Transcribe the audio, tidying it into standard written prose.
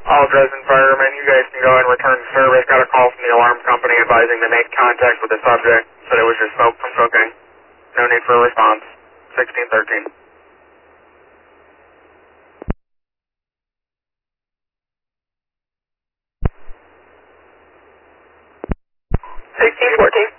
All Dresden firemen, you guys can go and return to service. Got a call from the alarm company advising to make contact with the subject. Said it was just smoke from cooking. No need for a response. 1613. 1614.